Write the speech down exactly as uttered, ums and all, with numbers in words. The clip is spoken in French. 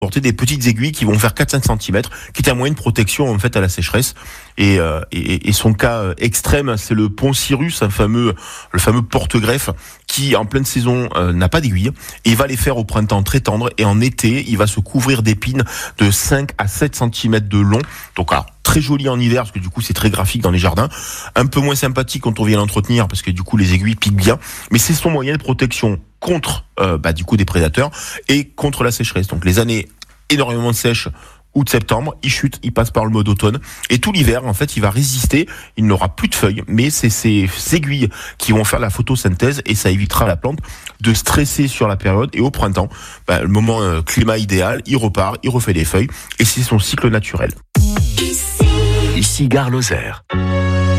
porter des petites aiguilles qui vont faire quatre à cinq centimètres, qui est un moyen de protection en fait à la sécheresse. Et, euh, et, et son cas extrême, c'est le Poncirus, un fameux, le fameux porte-greffe, qui en pleine saison euh, n'a pas d'aiguille, et il va les faire au printemps très tendres, et en été, il va se couvrir d'épines de cinq à sept centimètres de long. Donc alors, très joli en hiver, parce que du coup c'est très graphique dans les jardins, un peu moins sympathique quand on vient l'entretenir, parce que du coup les aiguilles piquent bien, mais c'est son moyen de protection contre euh, bah, du coup des prédateurs et contre la sécheresse. Donc les années énormément sèches, août-septembre, il chute, il passe par le mode automne, et tout l'hiver, en fait, il va résister, il n'aura plus de feuilles, mais c'est ces aiguilles qui vont faire la photosynthèse, et ça évitera à la plante de stresser sur la période, et au printemps, bah, le moment euh, climat idéal, il repart, il refait des feuilles, et c'est son cycle naturel. Ici Gare Lozère.